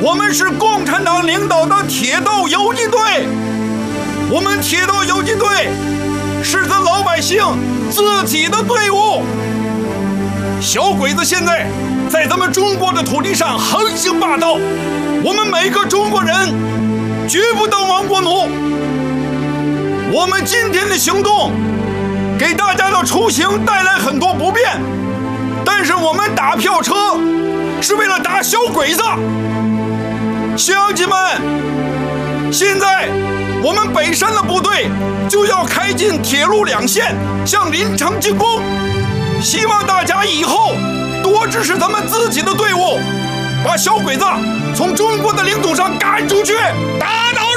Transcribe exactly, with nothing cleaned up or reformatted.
我们是共产党领导的铁道游击队，我们铁道游击队是咱老百姓自己的队伍。小鬼子现在在咱们中国的土地上横行霸道，我们每个中国人绝不当亡国奴。我们今天的行动给大家的出行带来很多不便，但是我们打票车是为了打小鬼子。乡亲们，现在我们北山的部队就要开进铁路两线，向临城进攻。希望大家以后多支持咱们自己的队伍，把小鬼子从中国的领土上赶出去，打倒